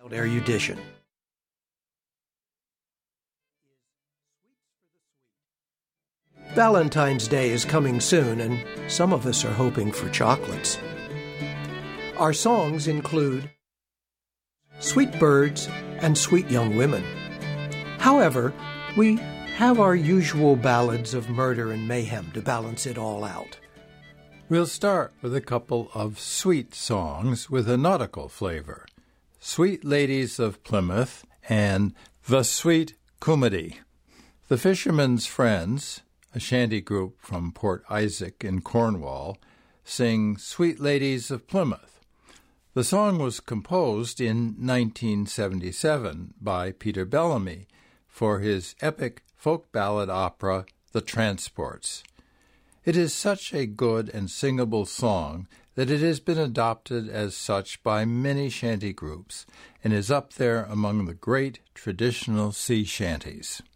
Erudition. Valentine's Day is coming soon, and some of us are hoping for chocolates. Our songs include Sweet Birds and Sweet Young Women. However, we have our usual ballads of murder and mayhem to balance it all out. We'll start with a couple of sweet songs with a nautical flavor. Sweet Ladies of Plymouth and The Sweet Cumedy. The Fishermen's Friends, a shanty group from Port Isaac in Cornwall, sing Sweet Ladies of Plymouth. The song was composed in 1977 by Peter Bellamy for his epic folk ballad opera, The Transports. It is such a good and singable song that it has been adopted as such by many shanty groups and is up there among the great traditional sea shanties.